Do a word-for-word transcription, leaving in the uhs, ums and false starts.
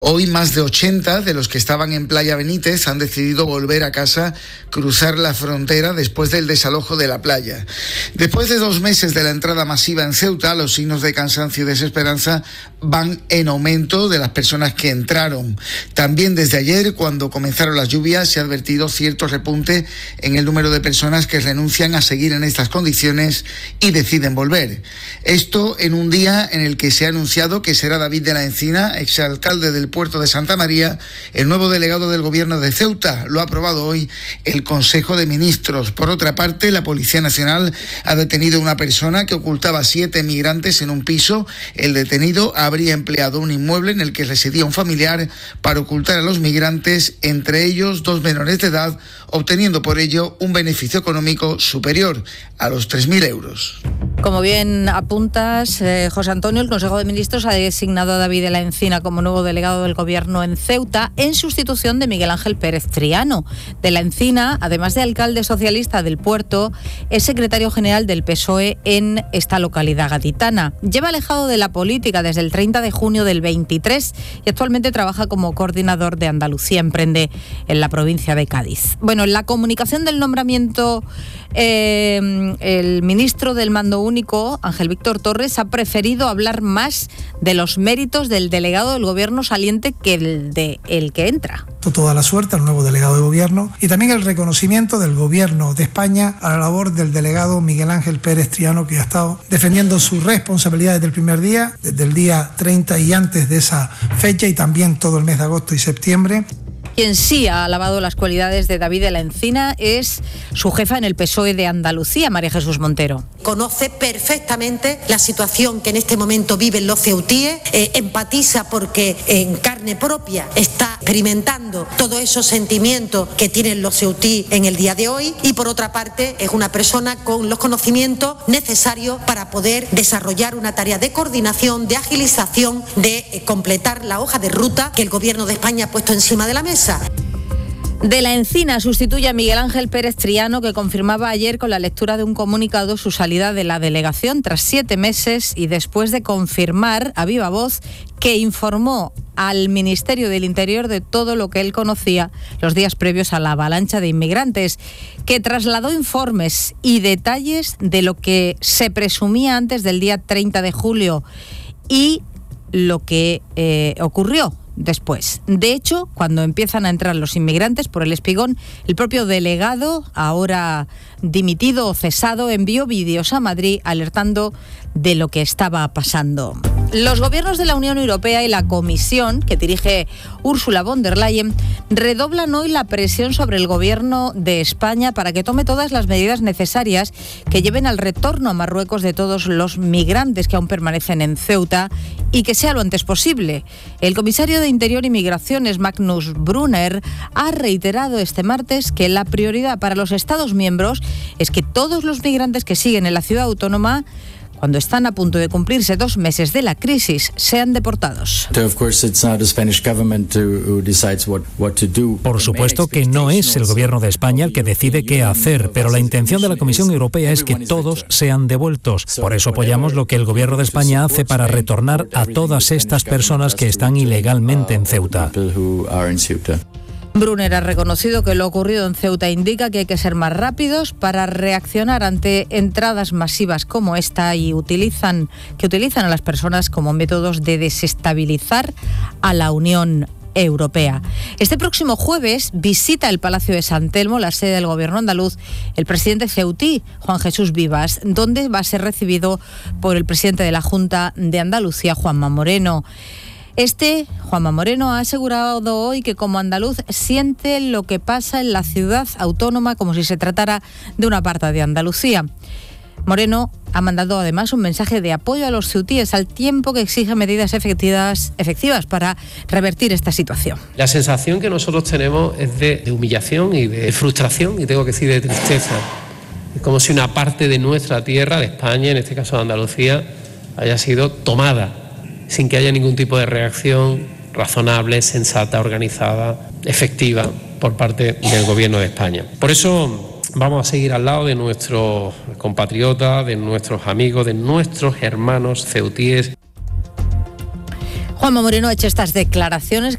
Hoy más de ochenta de los que estaban en Playa Benítez han decidido volver a casa, cruzar la frontera después del desalojo de la playa. Después de dos meses de la entrada masiva en Ceuta, los signos de cansancio y desesperanza van en aumento de las personas que entraron. También desde ayer, cuando comenzaron las lluvias, se ha advertido cierto repunte en el número de personas que renuncian a seguir en estas condiciones y deciden volver. Esto en un día en el que se ha anunciado que será David de la Encina, exalcalde del puerto de Santa María, el nuevo delegado del gobierno de Ceuta. Lo ha aprobado hoy el Consejo de Ministros. Por otra parte, la Policía Nacional ha detenido a una persona que ocultaba siete migrantes en un piso. El detenido habría empleado un inmueble en el que residía un familiar para ocultar a los migrantes, entre ellos dos menores de edad, obteniendo por ello un beneficio económico superior a los tres mil euros. Como bien apuntas, eh, José Antonio, el Consejo de Ministros ha designado a David de la Encina como nuevo delegado del Gobierno en Ceuta, en sustitución de Miguel Ángel Pérez Triano. De la Encina, además de alcalde socialista del puerto, es secretario general del P S O E en esta localidad gaditana. Lleva alejado de la política desde el treinta de junio del veintitrés y actualmente trabaja como coordinador de Andalucía Emprende en la provincia de Cádiz. Bueno, en la comunicación del nombramiento, eh, el ministro del Mando Único, Ángel Víctor Torres, ha preferido hablar más de los méritos del delegado del Gobierno saliente que el de el que entra. Toda la suerte al nuevo delegado de Gobierno y también el reconocimiento del Gobierno de España a la labor del delegado Miguel Ángel Pérez Triano, que ha estado defendiendo su responsabilidad desde el primer día, desde el día treinta y antes de esa fecha, y también todo el mes de agosto y septiembre. Quien sí ha alabado las cualidades de David de la Encina es su jefa en el P S O E de Andalucía, María Jesús Montero. Conoce perfectamente la situación que en este momento viven los ceutíes, eh, empatiza porque en carne propia está experimentando todos esos sentimientos que tienen los ceutíes en el día de hoy, y por otra parte es una persona con los conocimientos necesarios para poder desarrollar una tarea de coordinación, de agilización, de eh, completar la hoja de ruta que el Gobierno de España ha puesto encima de la mesa. De la Encina sustituye a Miguel Ángel Pérez Triano, que confirmaba ayer con la lectura de un comunicado su salida de la delegación tras siete meses y después de confirmar a viva voz que informó al Ministerio del Interior de todo lo que él conocía los días previos a la avalancha de inmigrantes, que trasladó informes y detalles de lo que se presumía antes del día treinta de julio y lo que eh, ocurrió después. De hecho, cuando empiezan a entrar los inmigrantes por el Espigón, el propio delegado, ahora dimitido o cesado, envió vídeos a Madrid alertando de lo que estaba pasando. Los gobiernos de la Unión Europea y la Comisión, que dirige Ursula von der Leyen, redoblan hoy la presión sobre el Gobierno de España para que tome todas las medidas necesarias que lleven al retorno a Marruecos de todos los migrantes que aún permanecen en Ceuta y que sea lo antes posible. El comisario de Interior y Migraciones, Magnus Brunner, ha reiterado este martes que la prioridad para los Estados miembros es que todos los migrantes que siguen en la ciudad autónoma, cuando están a punto de cumplirse dos meses de la crisis, sean deportados. Por supuesto que no es el gobierno de España el que decide qué hacer, pero la intención de la Comisión Europea es que todos sean devueltos. Por eso apoyamos lo que el gobierno de España hace para retornar a todas estas personas que están ilegalmente en Ceuta. Brunner ha reconocido que lo ocurrido en Ceuta indica que hay que ser más rápidos para reaccionar ante entradas masivas como esta y utilizan, que utilizan a las personas como métodos de desestabilizar a la Unión Europea. Este próximo jueves visita el Palacio de San Telmo, la sede del Gobierno andaluz, el presidente ceutí, Juan Jesús Vivas, donde va a ser recibido por el presidente de la Junta de Andalucía, Juanma Moreno. Este, Juanma Moreno, ha asegurado hoy que como andaluz siente lo que pasa en la ciudad autónoma como si se tratara de una parte de Andalucía. Moreno ha mandado además un mensaje de apoyo a los ceutíes al tiempo que exige medidas efectivas, efectivas para revertir esta situación. La sensación que nosotros tenemos es de, de humillación y de frustración, y tengo que decir de tristeza. Es como si una parte de nuestra tierra, de España, en este caso de Andalucía, haya sido tomada sin que haya ningún tipo de reacción razonable, sensata, organizada, efectiva por parte del Gobierno de España. Por eso vamos a seguir al lado de nuestros compatriotas, de nuestros amigos, de nuestros hermanos ceutíes. Juanma Moreno ha hecho estas declaraciones